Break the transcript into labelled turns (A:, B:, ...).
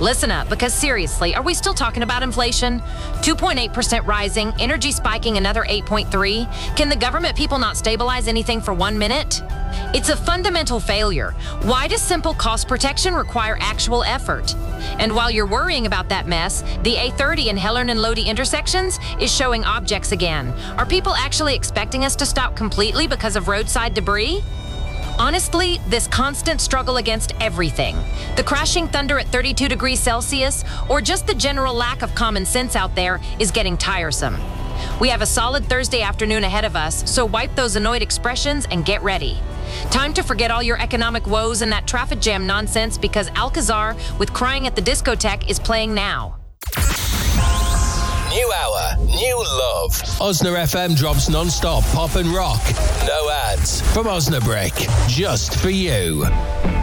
A: Listen up, because seriously, are we still talking about inflation? 2.8% rising, energy spiking another 8.3. Can the government people not stabilize anything for 1 minute? It's a fundamental failure. Why does simple cost protection require actual effort? And while you're worrying about that mess, the A30 in Hellern and Lodi intersections is showing objects again. Are people actually expecting us to stop completely because of roadside debris? Honestly, this constant struggle against everything, the crashing thunder at 32 degrees Celsius, or just the general lack of common sense out there is getting tiresome. We have a solid Thursday afternoon ahead of us, so wipe those annoyed expressions and get ready. Time to forget all your economic woes and that traffic jam nonsense, because Alcazar with Crying at the Discotheque is playing now.
B: New hour, new love. Osna FM drops non-stop pop and rock. No ads from Osnabrick, just for you.